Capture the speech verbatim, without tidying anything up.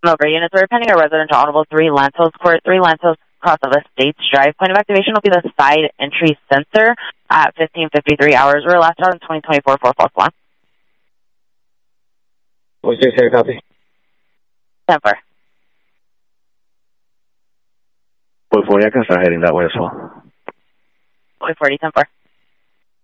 Smoker units are pending a residential audible three Lantos Court, three Lantos Cross of Estates Drive. Point of activation will be the side entry sensor at fifteen fifty-three hours. We're last out in twenty twenty-four for false one. What's your say, copy? ten four. Boy forty, I can start heading that way as well. Boy forty, ten four.